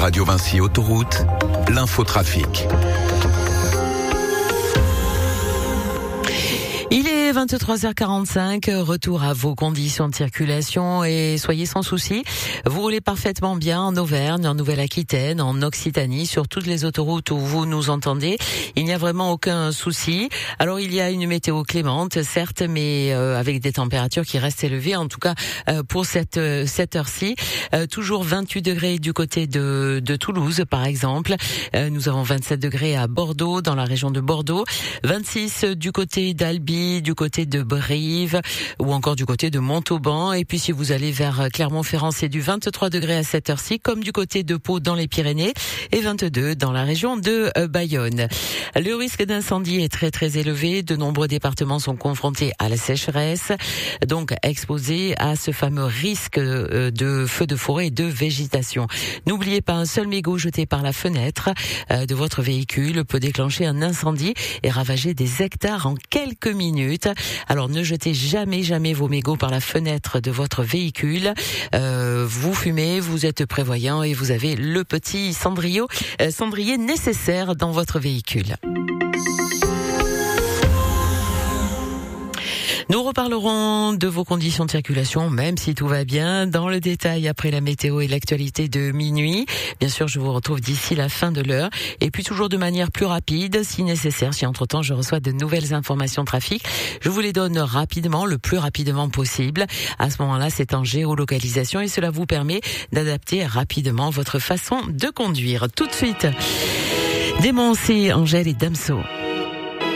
Radio Vinci Autoroute, l'infotrafic. Il est 23h45, retour à vos conditions de circulation et soyez sans souci. Vous roulez parfaitement bien en Auvergne, en Nouvelle-Aquitaine, en Occitanie, sur toutes les autoroutes où vous nous entendez. Il n'y a vraiment aucun souci. Alors il y a une météo clémente, certes, mais avec des températures qui restent élevées, en tout cas pour cette heure-ci. Toujours 28 degrés du côté de Toulouse, par exemple. Nous avons 27 degrés à Bordeaux, dans la région de Bordeaux. 26 du côté d'Albi, du côté de Brive ou encore du côté de Montauban. Et puis si vous allez vers Clermont-Ferrand, c'est du 23 degrés à cette heure-ci, comme du côté de Pau dans les Pyrénées, et 22 dans la région de Bayonne. Le risque d'incendie est très très élevé. De nombreux départements sont confrontés à la sécheresse, donc exposés à ce fameux risque de feu de forêt et de végétation. N'oubliez pas, un seul mégot jeté par la fenêtre de votre véhicule peut déclencher un incendie et ravager des hectares en quelques minutes. Alors ne jetez jamais vos mégots par la fenêtre de votre véhicule. Vous fumez, vous êtes prévoyant et vous avez le petit cendrier nécessaire dans votre véhicule. Nous reparlerons de vos conditions de circulation, même si tout va bien, dans le détail après la météo et l'actualité de minuit. Bien sûr, je vous retrouve d'ici la fin de l'heure. Et puis toujours de manière plus rapide, si nécessaire, si entre-temps je reçois de nouvelles informations trafic, je vous les donne rapidement, le plus rapidement possible. À ce moment-là, c'est en géolocalisation et cela vous permet d'adapter rapidement votre façon de conduire. Tout de suite, Démon, c'est Angèle et Damso.